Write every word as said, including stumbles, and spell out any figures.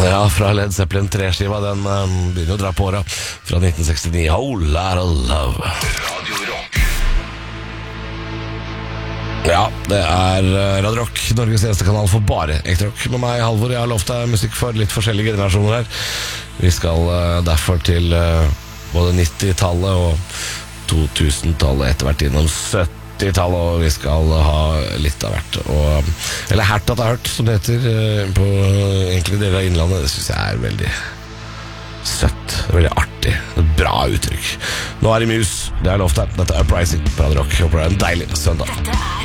Ja, fra Led Zeppelin tre-skiva. Den um, begynner å dra på åra. Fra nitten sekstini. Whole Lotta Love. Radio Rock. Ja, det er Radio Rock, Norges eneste kanal for bare ekte rock. Med meg, Halvor. Jeg har lovt deg musikk for litt forskjellige generasjoner her. Vi skal uh, derfor til uh, både nittitallet og to-tusentallet, etter hvert innom syttitallet, og vi skal ha litt av hvert. Og, eller Hært at det er hørt, som det heter uh, på enkelte deler av Innlandet. Det synes jeg er veldig søtt, veldig artig. Et bra uttrykk. Nå er det Muse, det er lovt deg. Dette er Uprising på Radio Rock. Håper det er en deilig søndag. Dette er